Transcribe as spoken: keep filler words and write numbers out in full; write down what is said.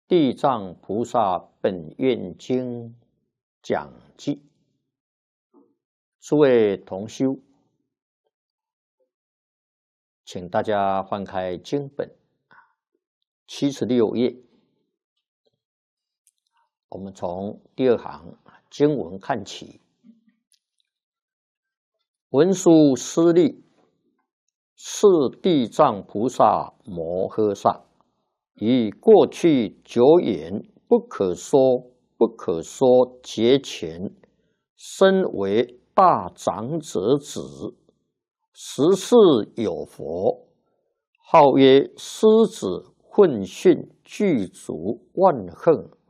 地藏菩萨本愿经讲记，诸位同修，请大家翻开经本七十六页，我们从第二行经文看起。文殊师利，是地藏菩萨摩诃萨，以过去久远不可说不可说劫前，身为大长者子，时世有佛，号曰狮子混训具足万恨